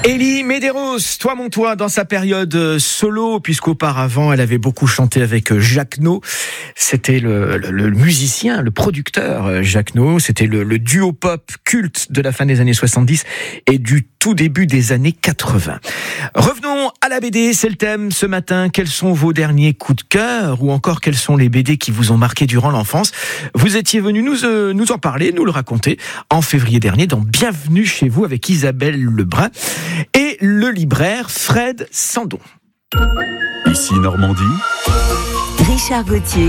Elie Medeiros, Toi mon toi, dans sa période solo, puisqu'auparavant elle avait beaucoup chanté avec Jacques No. C'était le musicien, le producteur Jacques No. C'était le duo pop culte de la fin des années 70 et du tout début des années 80. Revenons à la BD, c'est le thème ce matin. Quels sont vos derniers coups de cœur ou encore quels sont les BD qui vous ont marqué durant l'enfance? Vous étiez venu nous en parler, nous le raconter en février dernier dans Bienvenue chez vous avec Isabelle Lebrun et le libraire Fred Sandon. Ici Normandie, Richard Gauthier.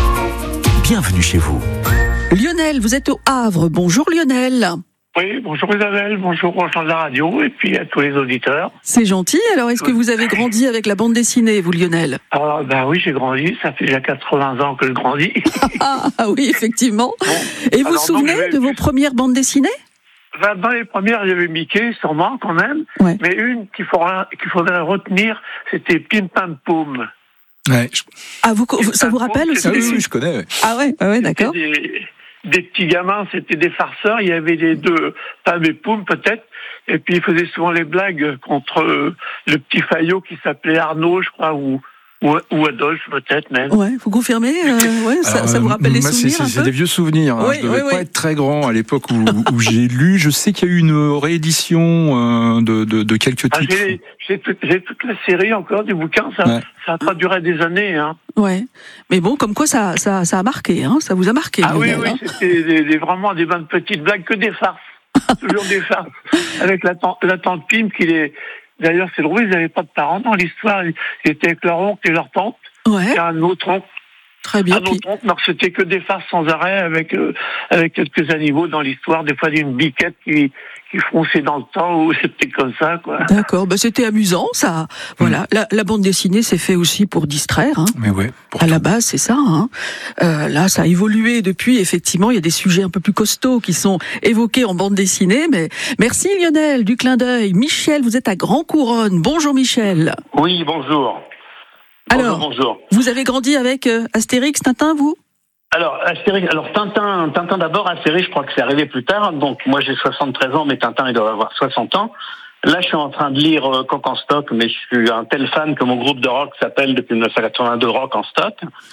bienvenue chez vous. Lionel, vous êtes au Havre. Bonjour Lionel. Oui, bonjour Isabelle, bonjour aux gens de la radio et puis à tous les auditeurs. C'est gentil. Alors, est-ce que vous avez grandi avec la bande dessinée, vous Lionel? Ah oui, j'ai grandi, ça fait déjà 80 ans que je grandis. Ah oui, effectivement. Bon, Et vous vous alors, souvenez de vos premières bandes dessinées? Dans les premières, il y avait Mickey, sûrement quand même, Ouais. mais une qu'il faudrait retenir, c'était Pim Pam Poum. Ouais, Ah, ça vous rappelle aussi? oui, je connais. Ouais. Ah ouais, d'accord. C'était des petits gamins, c'était des farceurs, il y avait les deux, Pam et Poum peut-être, et puis ils faisaient souvent les blagues contre le petit Fayot qui s'appelait Arnaud, je crois, ou Adolphe peut-être même. Ouais, vous confirmez? Ouais, ça vous rappelle les moi, souvenirs un c'est peu? des vieux souvenirs. Oui, je devais oui, pas oui. être très grand à l'époque où j'ai lu. Je sais qu'il y a eu une réédition de quelques Ah, titres. j'ai toute la série encore du bouquin, ça a pas duré des années. Hein. Ouais. Mais bon, comme quoi ça a marqué, hein? Ça vous a marqué, Ah oui, Lionel, hein? c'était vraiment des bonnes petites blagues, que des farces. Toujours des farces. Avec la tante Pim qui les... D'ailleurs, c'est drôle, ils n'avaient pas de parents dans l'histoire. Ils étaient avec leur oncle et leur tante. Ouais. Et un autre oncle. Très bien. Un autre oncle, donc c'était que des farces sans arrêt avec quelques animaux dans l'histoire. Des fois, une biquette qui fronçait dans le temps, ou c'était comme ça, quoi. D'accord, c'était amusant, ça. Voilà, la bande dessinée, c'est fait aussi pour distraire, hein. Mais ouais. À la base, c'est ça, hein. Là, ça a évolué depuis. Effectivement, il y a des sujets un peu plus costauds qui sont évoqués en bande dessinée. Mais merci Lionel du clin d'œil. Michel, vous êtes à Grand Couronne. Bonjour Michel. Oui, bonjour. Alors, Bonjour. vous avez grandi avec Astérix, Tintin, vous? Alors, Astérix, Tintin d'abord, Astérix, je crois que c'est arrivé plus tard. Donc, moi, j'ai 73 ans, mais Tintin, il doit avoir 60 ans. Là, je suis en train de lire Coq en stock, mais je suis un tel fan que mon groupe de rock s'appelle depuis 1982 Rock en stock.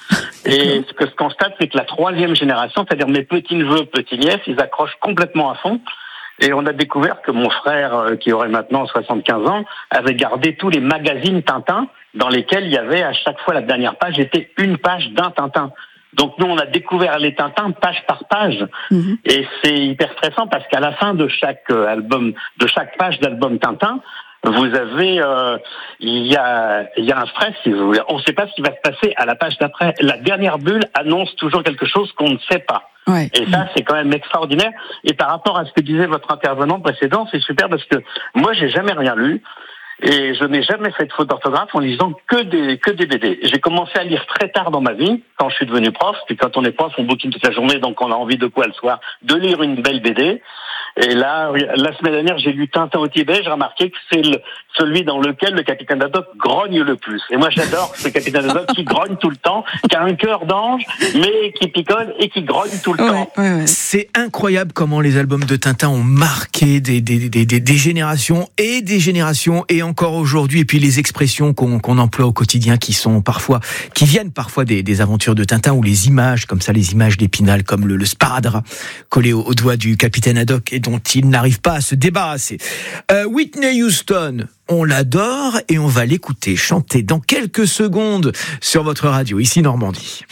Et ce que je constate, c'est que la troisième génération, c'est-à-dire mes petits-neveux, petits-nièces, ils accrochent complètement à fond. Et on a découvert que mon frère, qui aurait maintenant 75 ans, avait gardé tous les magazines Tintin dans lesquels il y avait à chaque fois la dernière page était une page d'un Tintin. Donc nous, on a découvert les Tintins page par page. Mm-hmm. Et c'est hyper stressant parce qu'à la fin de chaque album, de chaque page d'album Tintin, vous avez, il y a un stress, si vous voulez. On ne sait pas ce qui va se passer à la page d'après. La dernière bulle annonce toujours quelque chose qu'on ne sait pas. Ouais. Et ça, c'est quand même extraordinaire. Et par rapport à ce que disait votre intervenant précédent, c'est super parce que moi, j'ai jamais rien lu. Et je n'ai jamais fait de faute d'orthographe en lisant que des BD. J'ai commencé à lire très tard dans ma vie, quand je suis devenu prof. Puis quand on est prof, on bouquine toute la journée, donc on a envie de quoi le soir? De lire une belle BD. Et là, la semaine dernière, j'ai lu Tintin au Tibet. J'ai remarqué que c'est celui dans lequel le capitaine Haddock grogne le plus. Et moi, j'adore ce capitaine Haddock qui grogne tout le temps, qui a un cœur d'ange, mais qui picole et qui grogne tout le temps. Ouais. C'est incroyable comment les albums de Tintin ont marqué des générations et des générations et encore aujourd'hui. Et puis les expressions qu'on emploie au quotidien qui viennent parfois des aventures de Tintin ou les images, comme ça, les images d'Épinal, comme le sparadrap collé au doigt du capitaine Haddock et dont il n'arrive pas à se débarrasser. Whitney Houston, on l'adore et on va l'écouter chanter dans quelques secondes sur votre radio, ici Normandie.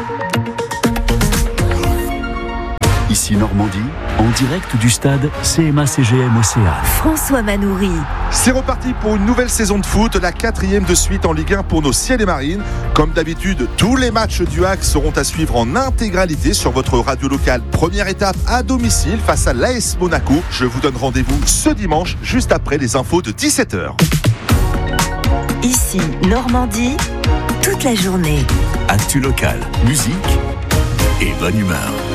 Ici Normandie, en direct du stade CMA-CGM Océane. François Manoury. C'est reparti pour une nouvelle saison de foot, la 4e de suite en Ligue 1 pour nos Ciels et Marines. Comme d'habitude, tous les matchs du HAC seront à suivre en intégralité sur votre radio locale. Première étape à domicile face à l'AS Monaco. Je vous donne rendez-vous ce dimanche, juste après les infos de 17h. Ici Normandie, toute la journée. Actu local, musique et bonne humeur.